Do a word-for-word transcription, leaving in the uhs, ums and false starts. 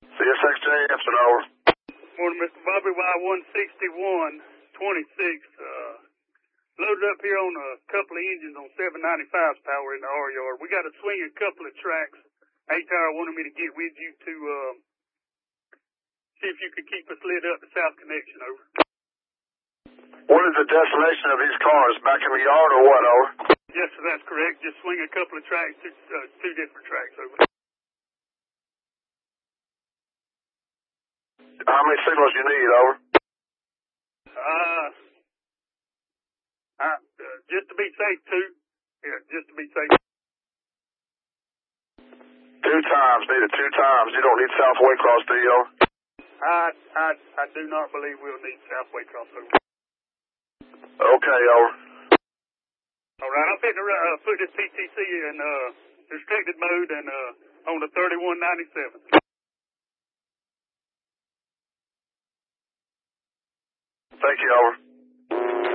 C S X J, Epson, over. Morning, Mister Bobby, Y one sixty-one twenty-six. Uh, loaded up here on a couple of engines on seven ninety-five's power in the R yard. We got to swing a couple of tracks. A-Tower wanted me to get with you to uh, see if you could keep us lit up the South Connection, over. What is the destination of these cars? Back in the yard or what, over? Yes, sir, that's correct. Just swing a couple of tracks, two, uh, two different tracks, over. How many signals you need, over? Uh, uh, just to be safe, two. Yeah, just to be safe. Two times, needed two times. You don't need South Waycross, do you, over? I, I, I do not believe we'll need South Waycross, over. Okay, over. All right, I'm fitting to uh, put this P T C in uh, restricted mode and uh, on the thirty-one ninety-seven. Thank you, over.